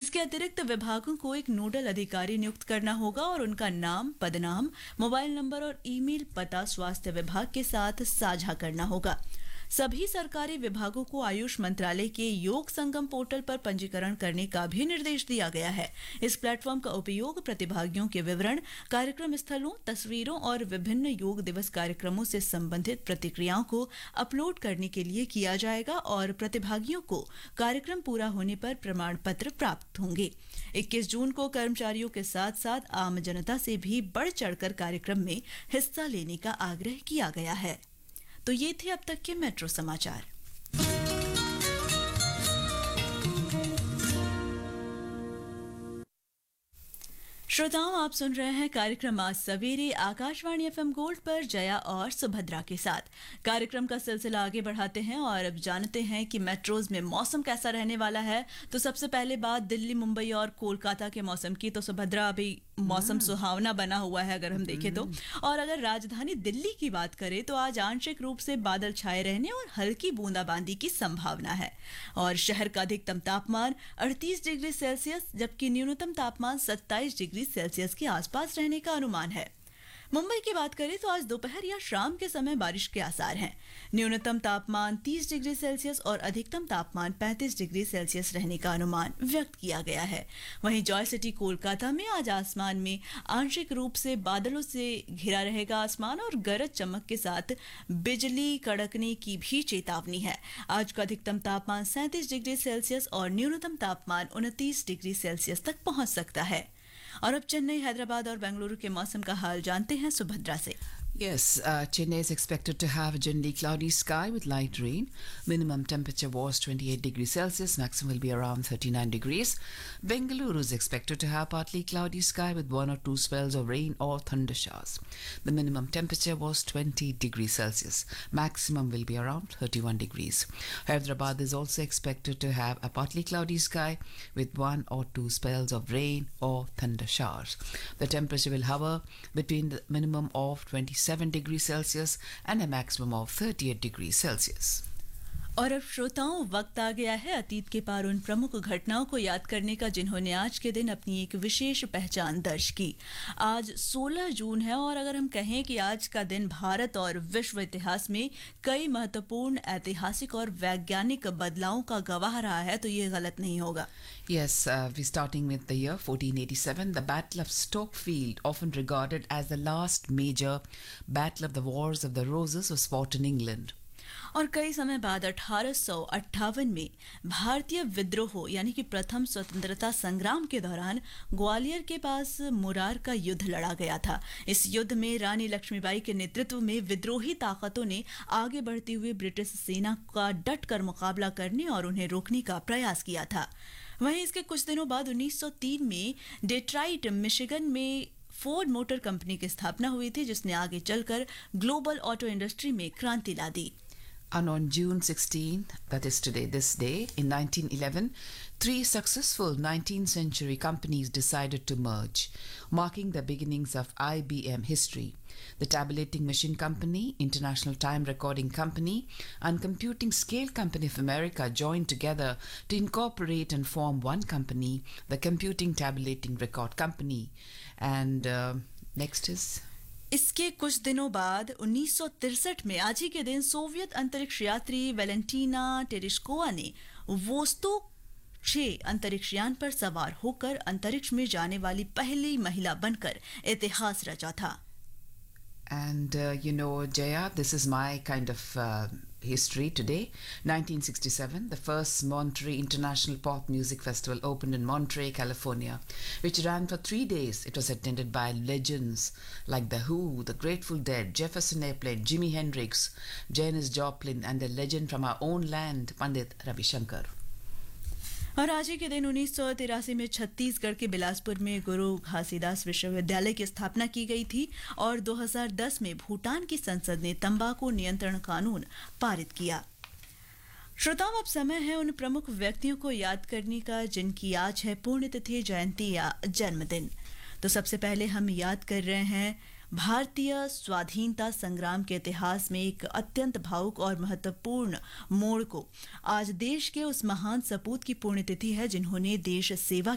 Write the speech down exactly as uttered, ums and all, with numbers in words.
इसके अतिरिक्त विभागों को एक नोडल अधिकारी नियुक्त करना होगा और उनका नाम, पदनाम, मोबाइल नंबर और ईमेल पता स्वास्थ्य विभाग के साथ साझा करना होगा। सभी सरकारी विभागों को आयुष मंत्रालय के योग संगम पोर्टल पर पंजीकरण करने का भी निर्देश दिया गया है। इस प्लेटफॉर्म का उपयोग प्रतिभागियों के विवरण, कार्यक्रम स्थलों, तस्वीरों और विभिन्न योग दिवस कार्यक्रमों से संबंधित प्रतिक्रियाओं को अपलोड करने के लिए किया जाएगा और प्रतिभागियों को कार्यक्रम पूरा होने पर प्रमाण पत्र प्राप्त होंगे। इक्कीस जून को कर्मचारियों के साथ साथ आम जनता से भी बढ़ चढ़कर कार्यक्रम में हिस्सा लेने का आग्रह किया गया है। तो ये थे अब तक के मेट्रो समाचार। श्रोताओं, आप सुन रहे हैं कार्यक्रम आज सवेरे आकाशवाणी एफएम गोल्ड पर जया और सुभद्रा के साथ। कार्यक्रम का सिलसिला आगे बढ़ाते हैं और अब जानते हैं कि मेट्रोज में मौसम कैसा रहने वाला है। तो सबसे पहले बात दिल्ली, मुंबई और कोलकाता के मौसम की। तो सुभद्रा, अभी मौसम सुहावना बना हुआ है अगर हम देखें तो, और अगर राजधानी दिल्ली की बात करें तो आज आंशिक रूप से बादल छाए रहने और हल्की बूंदाबांदी की संभावना है और शहर का अधिकतम तापमान अड़तीस डिग्री सेल्सियस जबकि न्यूनतम तापमान सत्ताईस डिग्री सेल्सियस के आसपास रहने का अनुमान है। मुंबई की बात करें तो आज दोपहर या शाम के समय बारिश के आसार हैं। न्यूनतम तापमान तीस डिग्री सेल्सियस और अधिकतम तापमान पैंतीस डिग्री सेल्सियस रहने का अनुमान व्यक्त किया गया है। वहीं जॉय सिटी कोलकाता में आज आसमान में आंशिक रूप से बादलों से घिरा रहेगा आसमान और गरज चमक के साथ बिजली कड़कने की भी चेतावनी है। आज का अधिकतम तापमान सैंतीस डिग्री सेल्सियस और न्यूनतम तापमान उनतीस डिग्री सेल्सियस तक पहुंच सकता है। और अब चेन्नई, हैदराबाद और बेंगलुरु के मौसम का हाल जानते हैं सुभद्रा से। Yes, uh, Chennai is expected to have a generally cloudy sky with light rain. Minimum temperature was twenty-eight degrees Celsius, maximum will be around thirty-nine degrees. Bengaluru is expected to have partly cloudy sky with one or two spells of rain or thunder showers. The minimum temperature was twenty degrees Celsius, maximum will be around thirty-one degrees. Hyderabad is also expected to have a partly cloudy sky with one or two spells of rain or thunder showers. The temperature will hover between the minimum of twenty-seven degrees Celsius and a maximum of thirty-eight degrees Celsius. और अब श्रोताओं, वक्त आ गया है अतीत के पार उन प्रमुख घटनाओं को याद करने का जिन्होंने आज के दिन अपनी एक विशेष पहचान दर्ज की। आज सोलह जून है और अगर हम कहें कि आज का दिन भारत और विश्व इतिहास में कई महत्वपूर्ण ऐतिहासिक और वैज्ञानिक बदलावों का गवाह रहा है तो ये गलत नहीं होगा। Yes, uh, we're starting with the year fourteen eighty-seven. The Battle of Stokefield, often regarded as the last major battle of the Wars of the Roses, was fought in England. और कई समय बाद अठारह सौ अट्ठावन में भारतीय विद्रोह यानी कि प्रथम स्वतंत्रता संग्राम के दौरान ग्वालियर के पास मुरार का युद्ध लड़ा गया था। इस युद्ध में रानी लक्ष्मीबाई के नेतृत्व में विद्रोही ताकतों ने आगे बढ़ती हुई ब्रिटिश सेना का डटकर मुकाबला करने और उन्हें रोकने का प्रयास किया था। वहीं इसके कुछ दिनों बाद उन्नीस सौ तीन में डेट्राइट, मिशिगन में फोर्ड मोटर कंपनी की स्थापना हुई थी जिसने आगे चलकर ग्लोबल ऑटो इंडस्ट्री में क्रांति ला दी। And on June sixteenth, that is today, this day, in nineteen eleven, three successful nineteenth century companies decided to merge, marking the beginnings of I B M history. The Tabulating Machine Company, International Time Recording Company, and Computing Scale Company of America joined together to incorporate and form one company, the Computing Tabulating Record Company. And uh, next is... इसके कुछ दिनों बाद उन्नीस सौ तिरसठ में आज ही के दिन सोवियत अंतरिक्ष यात्री वेलेंटीना टेरेस्कोवा ने वोस्तोक छह अंतरिक्ष यान पर सवार होकर अंतरिक्ष में जाने वाली पहली महिला बनकर इतिहास रचा था। And uh, you know, Jaya, this is my kind of uh, history today. nineteen sixty-seven, the first Monterey International Pop Music Festival opened in Monterey, California, which ran for three days. It was attended by legends like The Who, The Grateful Dead, Jefferson Airplane, Jimi Hendrix, Janis Joplin, and a legend from our own land, Pandit Ravi Shankar. और आज ही के दिन उन्नीस सौ तिरासी में छत्तीसगढ़ के बिलासपुर में गुरु घासीदास विश्वविद्यालय की स्थापना की गई थी और दो हज़ार दस में भूटान की संसद ने तंबाकू नियंत्रण कानून पारित किया। श्रोताओं, अब समय है उन प्रमुख व्यक्तियों को याद करने का जिनकी आज है पुण्यतिथि, जयंती या जन्मदिन। तो सबसे पहले हम याद कर रहे हैं भारतीय स्वाधीनता संग्राम के इतिहास में एक अत्यंत भावुक और महत्वपूर्ण मोड़ को। आज देश के उस महान सपूत की पुण्यतिथि है जिन्होंने देश सेवा